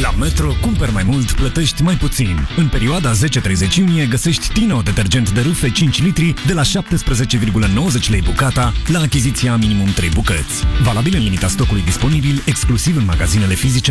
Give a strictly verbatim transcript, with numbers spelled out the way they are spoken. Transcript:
La Metro, cumperi mai mult, plătești mai puțin. În perioada zece treizeci iunie găsești Tino detergent de rufe cinci litri de la șaptesprezece virgulă nouăzeci lei bucata la achiziția minimum trei bucăți. Valabil în limita stocului disponibil, exclusiv în magazinele fizice